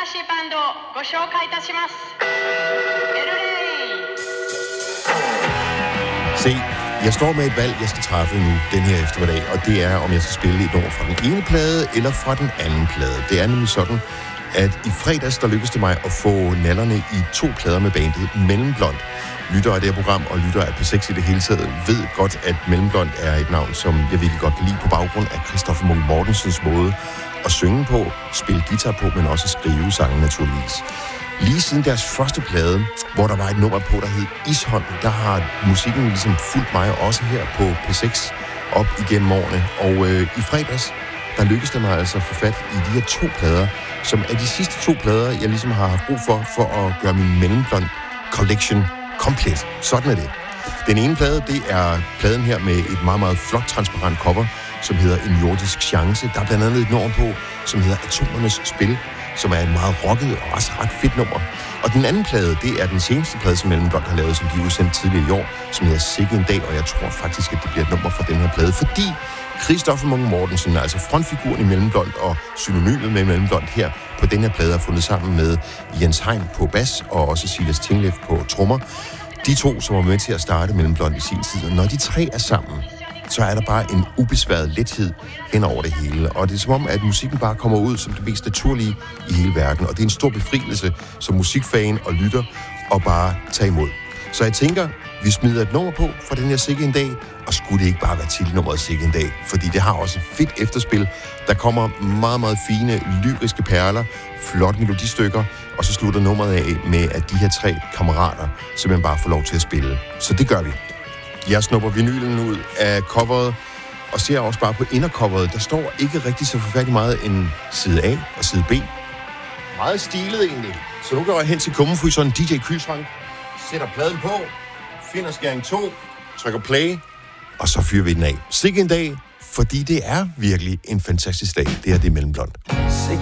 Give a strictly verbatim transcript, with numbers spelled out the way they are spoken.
しいバンドをご紹介いたします。エルレイ。 Se, jeg står med et valg, jeg skal træffe nu den her eftermiddag, og det er, om jeg skal spille et nummer fra den ene plade eller fra den anden plade. Det er nemlig sådan, at i fredags, der lykkedes det mig at få nallerne i to plader med bandet Mellemblond. Lyttere af det her program og lyttere af P seks i det hele taget ved godt, at Mellemblond er et navn, som jeg virkelig godt kan lide på baggrund af Christoffer Munch Mortensens måde at synge på, spille guitar på, men også skrive sange naturligvis. Lige siden deres første plade, hvor der var et nummer på, der hed Ishånd, der har musikken ligesom fulgt mig også her på P seks op igennem årene. Og øh, i fredags, der lykkedes det mig altså at få fat i de her to plader, som er de sidste to plader, jeg ligesom har haft brug for, for at gøre min Mellemblond Collection komplet. Sådan er det. Den ene plade, det er pladen her med et meget, meget flot transparent cover, som hedder En jordisk chance. Der er blandt andet et nummer på, som hedder Atomernes spil, som er et meget rocket og også ret fedt nummer. Og den anden plade, det er den seneste plade, som Mellemblond har lavet, som de udsendte tidligere i år, som hedder Sikke en dag, og jeg tror faktisk, at det bliver et nummer fra den her plade, fordi Christoffer Munch Mortensen, altså frontfiguren i Mellemblond og synonymet med Mellemblond her på den her plade, har fundet sammen med Jens Hein på bas og også Silas Tingleff på trommer. De to, som var med til at starte Mellemblond i sin tid, og når de tre er sammen, så er der bare en ubesværet lethed hen over det hele. Og det er som om, at musikken bare kommer ud som det mest naturlige i hele verden. Og det er en stor befrielse som musikfan og lytter og bare tage imod. Så jeg tænker, vi smider et nummer på fra den her Sikke en dag, og skulle det ikke bare være titelnummeret Sikke en dag, fordi det har også et fedt efterspil. Der kommer meget, meget fine lyriske perler, flotte melodistykker, og så slutter nummeret af med, at de her tre kammerater simpelthen bare får lov til at spille. Så det gør vi. Jeg snupper vinylen ud af coveret, og ser også bare på indercoveret. Der står ikke rigtig så forfærdeligt meget end side A og side B. Meget stilet egentlig. Så nu går jeg hen til kummefryseren D J Kühlschrank, sætter pladen på, finder skæring to, trykker play, og så fyrer vi den af. Sikke en dag, fordi det er virkelig en fantastisk dag. Det her, det er Mellemblond.